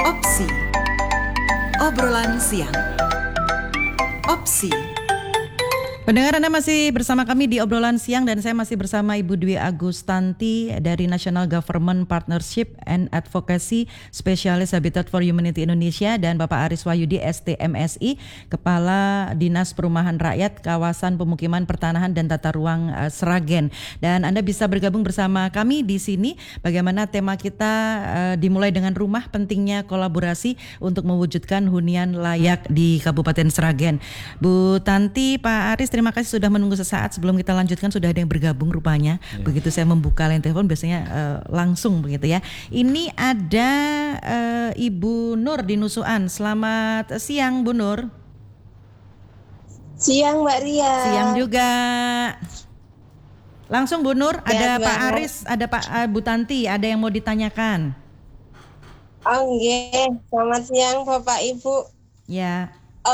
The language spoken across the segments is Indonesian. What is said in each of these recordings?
Opsi. Obrolan siang. Opsi. Pendengar, Anda masih bersama kami di obrolan siang dan saya masih bersama Ibu Dwi Agustanti dari National Government Partnership and Advocacy Specialist Habitat for Humanity Indonesia dan Bapak Aris Wahyudi STMSI, Kepala Dinas Perumahan Rakyat Kawasan Pemukiman Pertanahan dan Tata Ruang Sragen. Dan Anda bisa bergabung bersama kami di sini. Bagaimana tema kita dimulai dengan rumah, pentingnya kolaborasi untuk mewujudkan hunian layak di Kabupaten Sragen. Bu Tanti, Pak Aris, terima kasih sudah menunggu sesaat. Sebelum kita lanjutkan sudah ada yang bergabung rupanya. Ya. Begitu saya membuka line telepon biasanya langsung begitu ya. Ini ada Ibu Nur di Nusuan. Selamat siang Bu Nur. Siang Mbak Ria. Siang juga. Langsung Bu Nur, ada Pak Aris, ada Pak Bu Tanti, ada yang mau ditanyakan. Oke, selamat siang Bapak Ibu. Ya.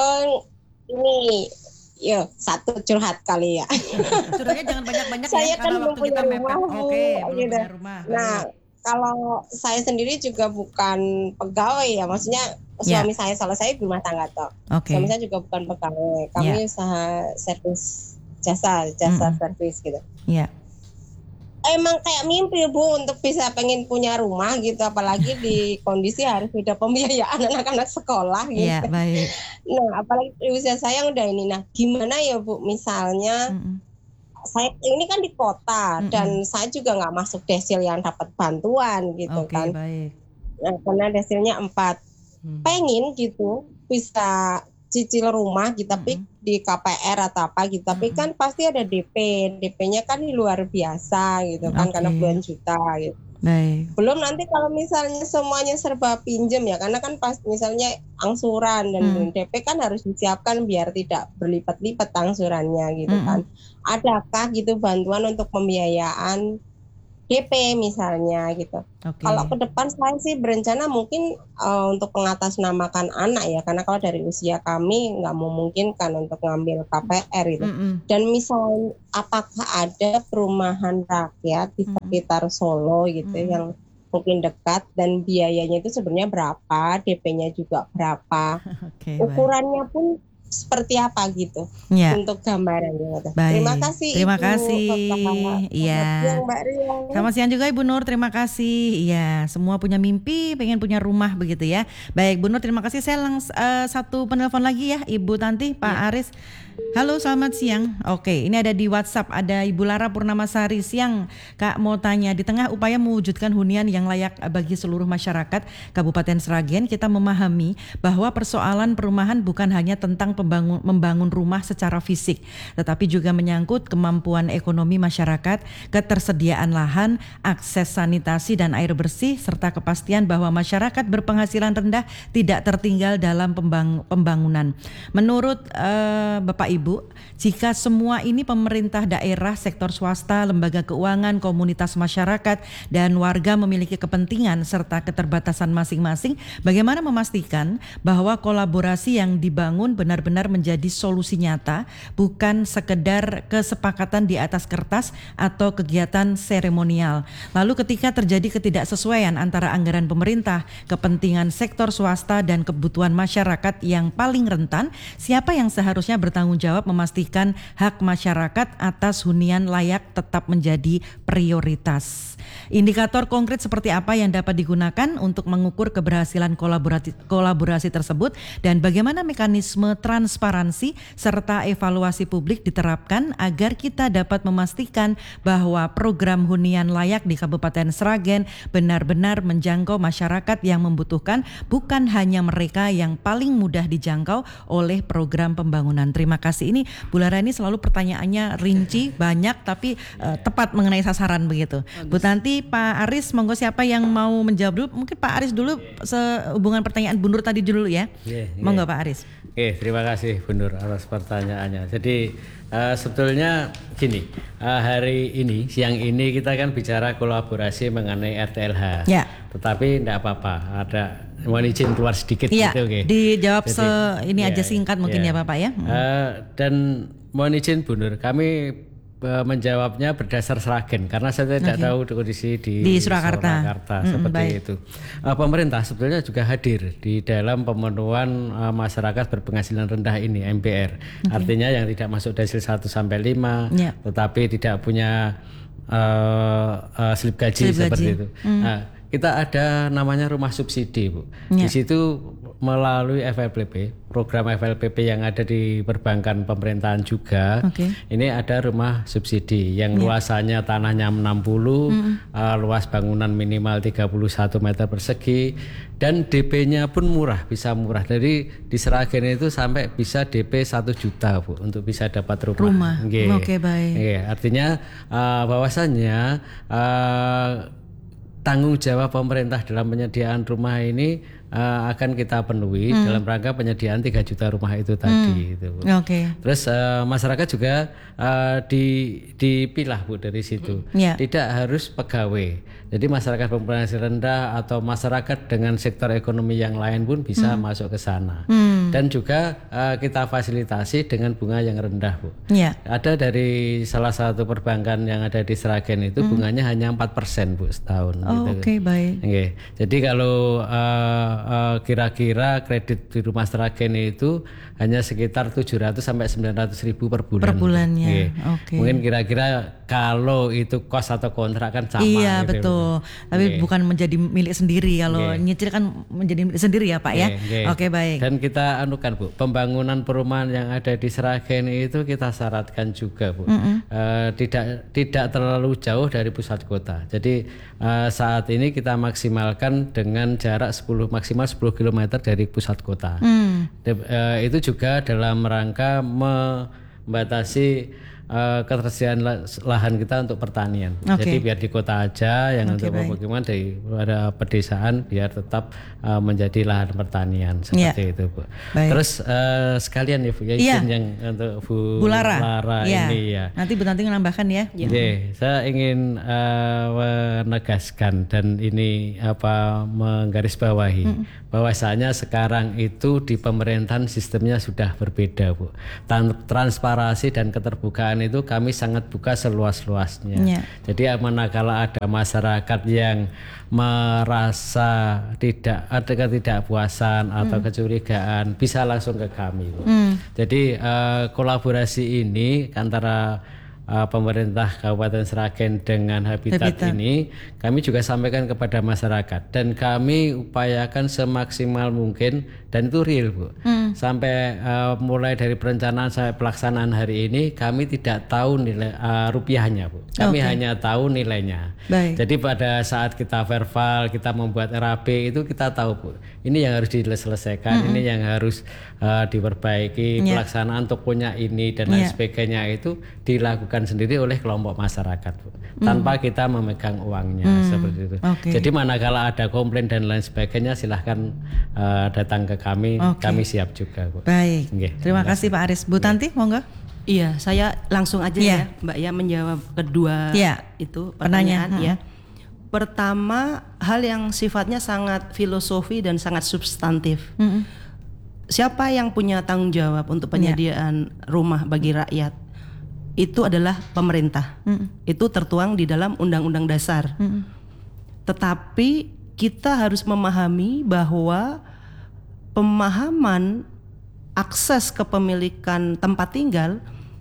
Ini satu curhat kali ya. Curhatnya jangan banyak-banyak saya ya, kan belum punya rumah, Oke, belum punya rumah. Nah, kalau saya sendiri juga bukan pegawai ya, maksudnya suami saya selesai rumah tangga toh. Suami saya juga bukan pegawai. Kami usaha servis jasa servis gitu. Iya. Emang kayak mimpi Bu untuk bisa pengen punya rumah gitu, apalagi di kondisi harus ada pembiayaan anak-anak sekolah gitu. Iya, baik. Nah, apalagi usia saya udah ini. Nah, gimana ya Bu misalnya saya ini kan di kota dan saya juga nggak masuk desil yang dapat bantuan gitu kan. Baik. Nah, karena desilnya 4. Pengen gitu bisa cicil rumah gitu, tapi di KPR atau apa gitu, tapi kan pasti ada DP-nya kan luar biasa gitu kan, karena puluhan juta gitu. Baik. Belum nanti kalau misalnya semuanya serba pinjam ya, karena kan pas misalnya angsuran dan DP kan harus disiapkan biar tidak berlipat-lipat angsurannya gitu kan. Adakah gitu bantuan untuk pembiayaan DP misalnya gitu. Kalau ke depan saya sih berencana mungkin untuk mengatasnamakan anak ya, karena kalau dari usia kami nggak memungkinkan untuk ngambil KPR gitu. Dan misal apakah ada perumahan rakyat di sekitar Solo gitu yang mungkin dekat dan biayanya itu sebenarnya berapa, DP-nya juga berapa, ukurannya pun seperti apa gitu untuk gambarannya. Baik. Terima kasih. Iya. Selamat siang juga Ibu Nur, terima kasih. Iya, semua punya mimpi, pengen punya rumah begitu ya. Baik Bu Nur, terima kasih. Saya satu penelpon lagi ya, Ibu Tanti, Pak Aris. Halo, selamat siang. Oke, ini ada di WhatsApp, ada Ibu Lara Purnamasari. Siang, Kak mau tanya, di tengah upaya mewujudkan hunian yang layak bagi seluruh masyarakat Kabupaten Sragen, kita memahami bahwa persoalan perumahan bukan hanya tentang membangun rumah secara fisik, tetapi juga menyangkut kemampuan ekonomi masyarakat, ketersediaan lahan, akses sanitasi dan air bersih, serta kepastian bahwa masyarakat berpenghasilan rendah tidak tertinggal dalam pembangunan. Menurut Bapak Ibu, jika semua ini pemerintah daerah, sektor swasta, lembaga keuangan, komunitas masyarakat, dan warga memiliki kepentingan serta keterbatasan masing-masing, bagaimana memastikan bahwa kolaborasi yang dibangun benar-benar menjadi solusi nyata, bukan sekedar kesepakatan di atas kertas atau kegiatan seremonial. Lalu ketika terjadi ketidaksesuaian antara anggaran pemerintah, kepentingan sektor swasta, dan kebutuhan masyarakat yang paling rentan, siapa yang seharusnya bertanggung jawab memastikan hak masyarakat atas hunian layak tetap menjadi prioritas? Indikator konkret seperti apa yang dapat digunakan untuk mengukur keberhasilan kolaborasi tersebut, dan bagaimana mekanisme transparansi serta evaluasi publik diterapkan agar kita dapat memastikan bahwa program hunian layak di Kabupaten Sragen benar-benar menjangkau masyarakat yang membutuhkan, bukan hanya mereka yang paling mudah dijangkau oleh program pembangunan. Terima kasih. Ini Bu Lara ini selalu pertanyaannya rinci, banyak tapi tepat mengenai sasaran begitu. Bu Tanti, Pak Aris, monggo siapa yang mau menjawab dulu? Mungkin Pak Aris dulu sehubungan pertanyaan Bu Nur tadi dulu ya. Monggo Pak Aris. Terima kasih Bu Nur atas pertanyaannya. Jadi sebetulnya gini, hari ini, siang ini kita kan bicara kolaborasi mengenai RTLH. Tetapi enggak apa-apa, ada mohon izin keluar sedikit gitu. Dijawab aja singkat mungkin ya Bapak ya. Dan mohon izin Bu Nur, kami menjawabnya berdasar Sragen karena saya tidak tahu kondisi di Surakarta seperti itu. Pemerintah sebetulnya juga hadir di dalam pemenuhan masyarakat berpenghasilan rendah ini MPR. Artinya yang tidak masuk desil 1 sampai 5 tetapi tidak punya slip gaji seperti itu. Nah, kita ada namanya rumah subsidi, Bu. Di situ melalui FLPP, program FLPP yang ada di perbankan pemerintahan juga. Ini ada rumah subsidi yang luasannya tanahnya 60, luas bangunan minimal 31 meter persegi dan DP-nya pun murah, bisa murah. Jadi di Sragen itu sampai bisa DP 1 juta, Bu, untuk bisa dapat rumah. Oke, baik. Artinya bahwasannya tanggung jawab pemerintah dalam penyediaan rumah ini akan kita penuhi dalam rangka penyediaan 3 juta rumah itu tadi. Terus masyarakat juga dipilah, Bu, dari situ. Tidak harus pegawai. Jadi masyarakat berpenghasilan rendah atau masyarakat dengan sektor ekonomi yang lain pun bisa masuk ke sana. Dan juga kita fasilitasi dengan bunga yang rendah, Bu. Ada dari salah satu perbankan yang ada di Sragen itu bunganya hanya 4%, Bu, setahun. Baik. Jadi kalau kira-kira kredit di rumah Sragen itu hanya sekitar 700 sampai 900 ribu per bulan. Per bulannya. Mungkin kira-kira kalau itu kos atau kontrak kan sama. Iya, betul. Tapi bukan menjadi milik sendiri. Kalau nyicil kan menjadi milik sendiri ya, Pak ya. Oke, baik. Dan kita anukan, Bu, pembangunan perumahan yang ada di Sragen itu kita syaratkan juga, Bu. Tidak terlalu jauh dari pusat kota. Jadi saat ini kita maksimalkan dengan jarak maksimal 10 km dari pusat kota. Itu juga dalam rangka membatasi ketersediaan lahan kita untuk pertanian. Jadi biar di kota aja, yang untuk pemukiman dari pedesaan biar tetap menjadi lahan pertanian seperti itu, Bu. Terus sekalian ya, Bu, ya, izin yang untuk Bu Lara ini ya. Nanti Bu Tanti menambahkan ya. Saya ingin menegaskan dan ini menggarisbawahi bahwasanya sekarang itu di pemerintahan sistemnya sudah berbeda, Bu. Transparansi dan keterbukaan itu kami sangat buka seluas-luasnya. Jadi manakala ada masyarakat yang merasa ada ketidakpuasan atau kecurigaan bisa langsung ke kami, Bu. Jadi kolaborasi ini antara pemerintah Kabupaten Sragen dengan Habitat ini kami juga sampaikan kepada masyarakat dan kami upayakan semaksimal mungkin dan itu real, Bu. Sampai mulai dari perencanaan sampai pelaksanaan hari ini kami tidak tahu nilai rupiahnya, Bu. Kami hanya tahu nilainya. Jadi pada saat kita verbal, kita membuat RAP itu kita tahu, Bu. Ini yang harus diselesaikan, ini yang harus diperbaiki, pelaksanaan tokonya ini dan lain sebagainya itu dilakukan sendiri oleh kelompok masyarakat, Bu. Tanpa kita memegang uangnya seperti itu. Jadi manakala ada komplain dan lain sebagainya silahkan datang ke kami, kami siap juga, Bu. Baik. Terima kasih Pak Aris. Bu Tanti, monggo. Iya, saya langsung aja ya, Mbak ya, menjawab kedua itu pertanyaan ya. Pertama, hal yang sifatnya sangat filosofi dan sangat substantif. Siapa yang punya tanggung jawab untuk penyediaan rumah bagi rakyat? Itu adalah pemerintah. Itu tertuang di dalam Undang-Undang Dasar. Tetapi kita harus memahami bahwa pemahaman akses kepemilikan tempat tinggal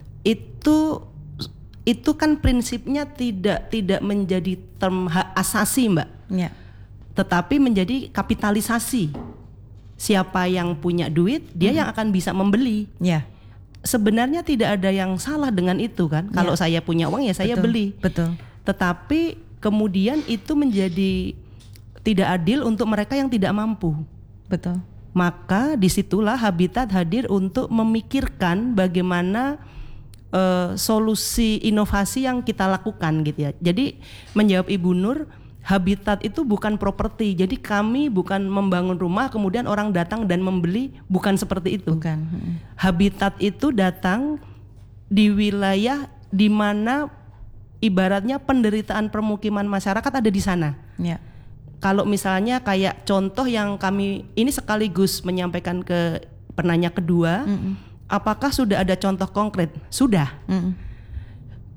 itu kan prinsipnya tidak menjadi term hak asasi, Mbak. Tetapi menjadi kapitalisasi. Siapa yang punya duit, dia yang akan bisa membeli. Sebenarnya tidak ada yang salah dengan itu kan. Kalau saya punya uang ya saya beli. Tetapi kemudian itu menjadi tidak adil untuk mereka yang tidak mampu. Maka disitulah Habitat hadir untuk memikirkan bagaimana solusi inovasi yang kita lakukan gitu ya. Jadi menjawab Ibu Nur, Habitat itu bukan properti. Jadi kami bukan membangun rumah kemudian orang datang dan membeli, bukan seperti itu. Habitat itu datang di wilayah di mana ibaratnya penderitaan permukiman masyarakat ada di sana. Kalau misalnya kayak contoh yang kami ini sekaligus menyampaikan ke penanya kedua, apakah sudah ada contoh konkret? Sudah.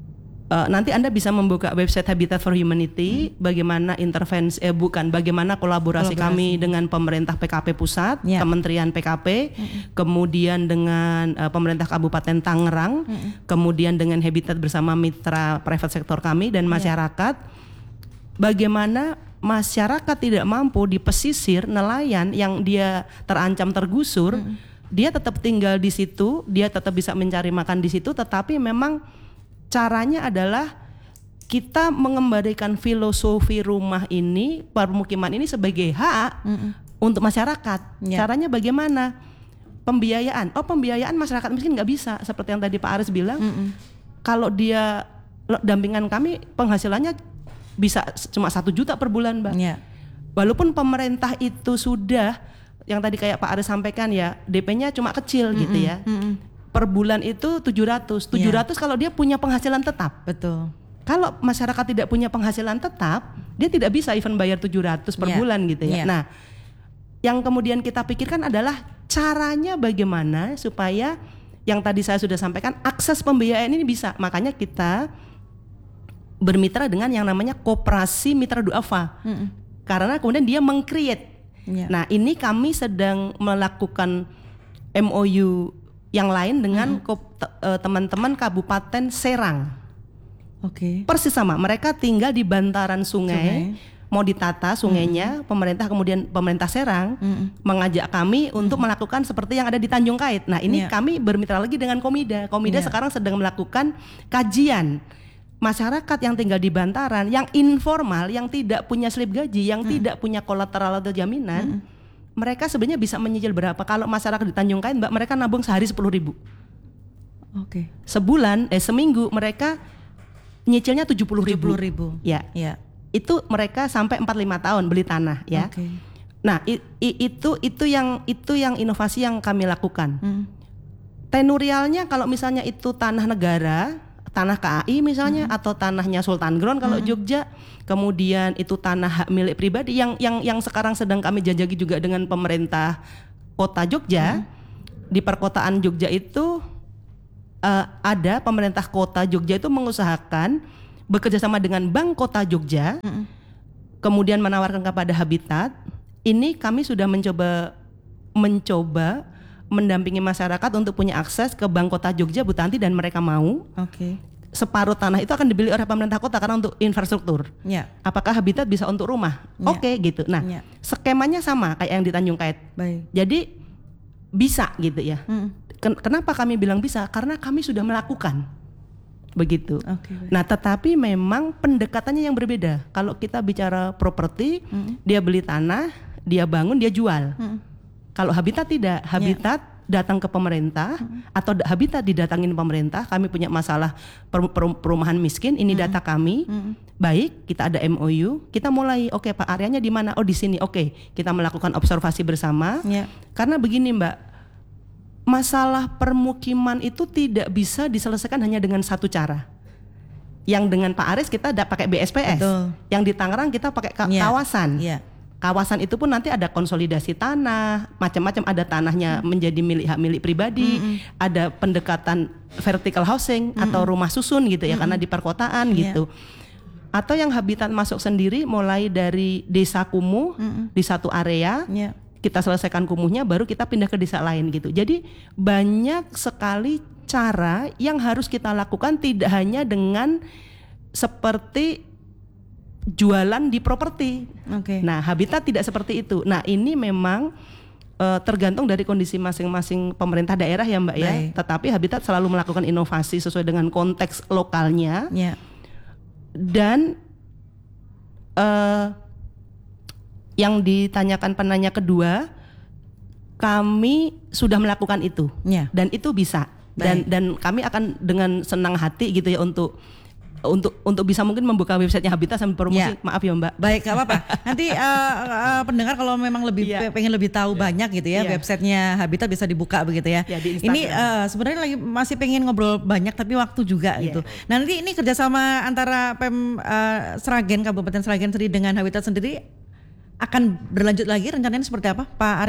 Nanti Anda bisa membuka website Habitat for Humanity, bagaimana bagaimana kolaborasi kami dengan pemerintah PKP pusat, Kementerian PKP, kemudian dengan pemerintah Kabupaten Tangerang, kemudian dengan Habitat bersama mitra private sektor kami dan masyarakat. Bagaimana masyarakat tidak mampu di pesisir, nelayan yang dia terancam tergusur, dia tetap tinggal di situ, dia tetap bisa mencari makan di situ, tetapi memang caranya adalah kita mengembalikan filosofi rumah ini, permukiman ini sebagai hak untuk masyarakat. Caranya bagaimana? Pembiayaan. Pembiayaan masyarakat miskin nggak bisa. Seperti yang tadi Pak Aris bilang, kalau dia dampingan kami penghasilannya bisa cuma 1 juta per bulan, Mbak. Walaupun pemerintah itu sudah, yang tadi kayak Pak Aris sampaikan ya, DP-nya cuma kecil gitu ya. Per bulan itu 700 kalau dia punya penghasilan tetap. Betul. Kalau masyarakat tidak punya penghasilan tetap, dia tidak bisa even bayar 700 per bulan gitu ya. Nah, yang kemudian kita pikirkan adalah caranya bagaimana supaya yang tadi saya sudah sampaikan, akses pembiayaan ini bisa. Makanya kita bermitra dengan yang namanya Koperasi Mitra Duafa. Karena kemudian dia meng-create. Nah, ini kami sedang melakukan MOU yang lain dengan teman-teman Kabupaten Serang. Persis sama, mereka tinggal di bantaran sungai. Mau ditata sungainya, pemerintah Serang mengajak kami untuk melakukan seperti yang ada di Tanjung Kait. Nah, ini kami bermitra lagi dengan Komida. Komida sekarang sedang melakukan kajian masyarakat yang tinggal di bantaran, yang informal, yang tidak punya slip gaji, yang tidak punya kolateral atau jaminan. Mereka sebenarnya bisa menyicil berapa? Kalau masyarakat di Tanjung Kait, Mbak, mereka nabung sehari 10.000. Seminggu mereka nyicilnya 70.000. Ya. Itu mereka sampai 4-5 tahun beli tanah ya. Nah, itu yang inovasi yang kami lakukan. Tenurialnya kalau misalnya itu tanah negara, tanah KAI misalnya, atau tanahnya Sultan Ground kalau Jogja, kemudian itu tanah hak milik pribadi yang sekarang sedang kami jajaki juga dengan pemerintah Kota Jogja. Di perkotaan Jogja itu ada pemerintah Kota Jogja itu mengusahakan bekerja sama dengan Bank Kota Jogja, kemudian menawarkan kepada Habitat. Ini kami sudah mencoba mendampingi masyarakat untuk punya akses ke Bank Kota Jogja, Bu Tanti, dan mereka mau. Separuh tanah itu akan dibeli oleh pemerintah kota karena untuk infrastruktur. Apakah Habitat bisa untuk rumah? Gitu. Nah, skemanya sama kayak yang di Tanjung Kait. Jadi bisa gitu ya. Kenapa kami bilang bisa? Karena kami sudah melakukan. Begitu. Nah, tetapi memang pendekatannya yang berbeda. Kalau kita bicara properti, dia beli tanah, dia bangun, dia jual. Kalau Habitat tidak, Habitat datang ke pemerintah atau Habitat didatangin pemerintah. Kami punya masalah perumahan miskin, ini data kami. Baik, kita ada MOU, kita mulai. Pak, areanya di mana? Di sini. Kita melakukan observasi bersama. Karena begini, Mbak, masalah permukiman itu tidak bisa diselesaikan hanya dengan satu cara. Yang dengan Pak Aris kita pakai BSPS. Yang di Tangerang kita pakai kawasan. Kawasan itu pun nanti ada konsolidasi tanah, macam-macam, ada tanahnya menjadi hak milik pribadi, ada pendekatan vertical housing atau rumah susun gitu ya, karena di perkotaan gitu. Atau yang Habitat masuk sendiri mulai dari desa kumuh di satu area, kita selesaikan kumuhnya baru kita pindah ke desa lain gitu. Jadi banyak sekali cara yang harus kita lakukan, tidak hanya dengan seperti jualan di properti. Nah, Habitat tidak seperti itu. Nah, ini memang tergantung dari kondisi masing-masing pemerintah daerah ya, Mbak ya. Tetapi Habitat selalu melakukan inovasi sesuai dengan konteks lokalnya. Dan yang ditanyakan penanya kedua, kami sudah melakukan itu. Dan itu bisa. Dan kami akan dengan senang hati gitu ya untuk bisa mungkin membuka websitenya Habitat sambil promosi. Maaf ya, Mbak. Baik, gak apa-apa. Nanti pendengar kalau memang pengen lebih tahu banyak gitu ya, websitenya Habitat bisa dibuka begitu ya. Ini sebenarnya lagi masih pengen ngobrol banyak tapi waktu juga gitu. Nah, nanti ini kerjasama antara Sragen, Kabupaten Sragen sendiri dengan Habitat sendiri akan berlanjut lagi, rencananya seperti apa, Pak Aris?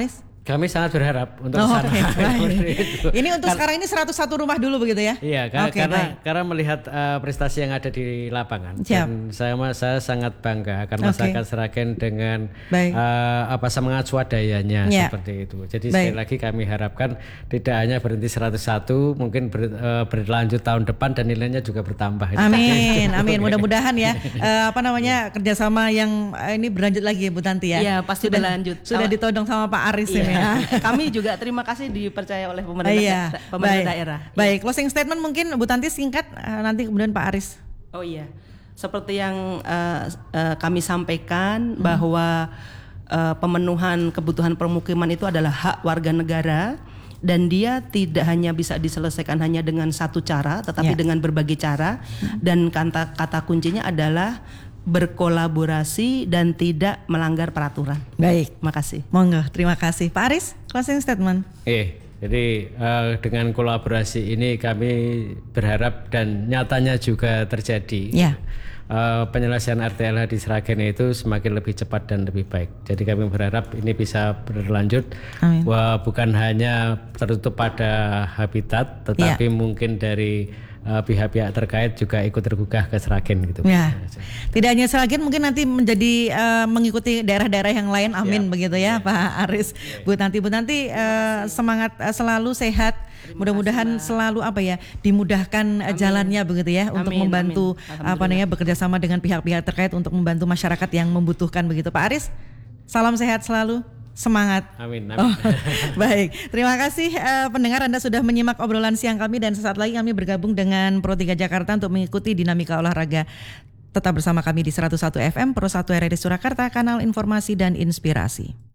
Kami sangat berharap untuk sana. Ini untuk sekarang ini 101 rumah dulu begitu ya? Iya, karena melihat prestasi yang ada di lapangan. Dan saya sangat bangga akan masyarakat Sragen dengan semangat swadayanya seperti itu. Jadi sekali lagi kami harapkan tidak hanya berhenti 101, mungkin berlanjut tahun depan dan nilainya juga bertambah. Amin, amin. Mudah-mudahan ya kerjasama yang ini berlanjut lagi Bu Tanti ya. Iya, pasti berlanjut. Sudah ditodong sama Pak Aris ini. Kami juga terima kasih dipercaya oleh pemerintah daerah. Baik, closing statement mungkin Bu Tanti singkat, nanti kemudian Pak Aris. Oh iya, seperti yang kami sampaikan bahwa pemenuhan kebutuhan permukiman itu adalah hak warga negara dan dia tidak hanya bisa diselesaikan hanya dengan satu cara, tetapi dengan berbagai cara. Dan kata kuncinya adalah berkolaborasi dan tidak melanggar peraturan. Baik, makasih. Monggo, terima kasih. Pak Aris, closing statement. Jadi dengan kolaborasi ini kami berharap dan nyatanya juga terjadi. Penyelesaian RTLH di Sragen itu semakin lebih cepat dan lebih baik. Jadi kami berharap ini bisa berlanjut. Amin. Bukan hanya tertutup pada habitat, tetapi mungkin dari pihak-pihak terkait juga ikut tergugah ke Sragen gitu. Ya. Tidak hanya Sragen, mungkin nanti menjadi mengikuti daerah-daerah yang lain. Amin begitu ya Pak Aris. Bu Tanti semangat selalu sehat. Mudah-mudahan selalu dimudahkan jalannya begitu ya untuk membantu bekerja sama dengan pihak-pihak terkait untuk membantu masyarakat yang membutuhkan begitu. Pak Aris, salam sehat selalu. Semangat. Amin. Baik, terima kasih pendengar, Anda sudah menyimak obrolan siang kami dan sesaat lagi kami bergabung dengan Pro 3 Jakarta untuk mengikuti dinamika olahraga. Tetap bersama kami di 101 FM Pro 1 RRI Surakarta, kanal informasi dan inspirasi.